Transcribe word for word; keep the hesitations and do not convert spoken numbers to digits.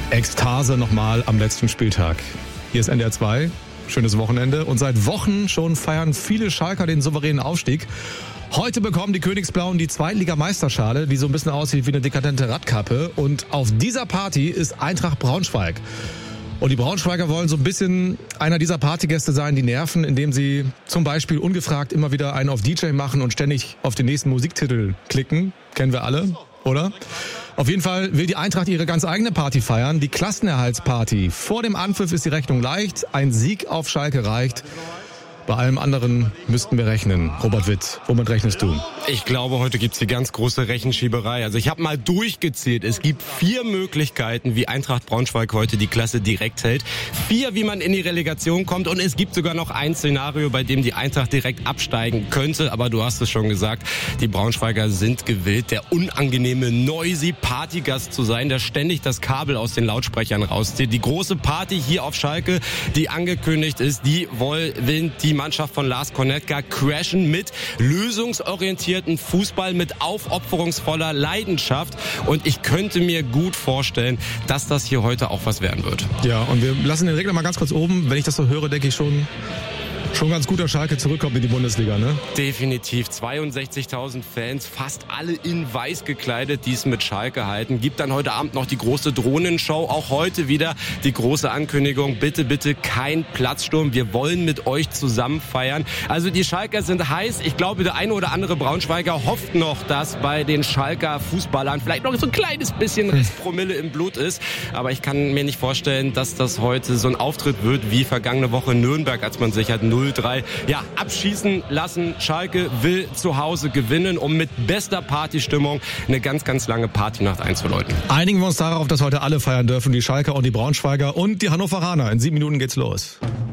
Ekstase nochmal am letzten Spieltag. Hier ist N D R zwei, schönes Wochenende. Und seit Wochen schon feiern viele Schalker den souveränen Aufstieg. Heute bekommen die Königsblauen die Zweitligameisterschale, die so ein bisschen aussieht wie eine dekadente Radkappe. Und auf dieser Party ist Eintracht Braunschweig. Und die Braunschweiger wollen so ein bisschen einer dieser Partygäste sein, die nerven, indem sie zum Beispiel ungefragt immer wieder einen auf D J machen und ständig auf den nächsten Musiktitel klicken. Kennen wir alle, oder? Auf jeden Fall will die Eintracht ihre ganz eigene Party feiern, die Klassenerhaltsparty. Vor dem Anpfiff ist die Rechnung leicht, ein Sieg auf Schalke reicht. Bei allem anderen müssten wir rechnen. Robert Witt, womit rechnest du? Ich glaube, heute gibt's die ganz große Rechenschieberei. Also ich habe mal durchgezählt. Es gibt vier Möglichkeiten, wie Eintracht Braunschweig heute die Klasse direkt hält. Vier, wie man in die Relegation kommt. Und es gibt sogar noch ein Szenario, bei dem die Eintracht direkt absteigen könnte. Aber du hast es schon gesagt, die Braunschweiger sind gewillt, der unangenehme noisy Partygast zu sein, der ständig das Kabel aus den Lautsprechern rauszieht. Die große Party hier auf Schalke, die angekündigt ist, die wollen die Mannschaft von Lars Konetka crashen mit lösungsorientierten Fußball, mit aufopferungsvoller Leidenschaft. Und ich könnte mir gut vorstellen, dass das hier heute auch was werden wird. Ja, und wir lassen den Regler mal ganz kurz oben. Wenn ich das so höre, denke ich schon... Schon ganz gut, dass Schalke zurückkommt in die Bundesliga, ne? Definitiv. zweiundsechzigtausend Fans, fast alle in weiß gekleidet, die es mit Schalke halten. Gibt dann heute Abend noch die große Drohnenshow. Auch heute wieder die große Ankündigung. Bitte, bitte kein Platzsturm. Wir wollen mit euch zusammen feiern. Also die Schalker sind heiß. Ich glaube, der eine oder andere Braunschweiger hofft noch, dass bei den Schalker Fußballern vielleicht noch so ein kleines bisschen Restpromille im Blut ist. Aber ich kann mir nicht vorstellen, dass das heute so ein Auftritt wird wie vergangene Woche in Nürnberg, als man sich halt null drei ja, abschießen lassen. Schalke will zu Hause gewinnen, um mit bester Partystimmung eine ganz, ganz lange Partynacht einzuläuten. Einigen wir uns darauf, dass heute alle feiern dürfen, die Schalker und die Braunschweiger und die Hannoveraner. In sieben Minuten geht's los.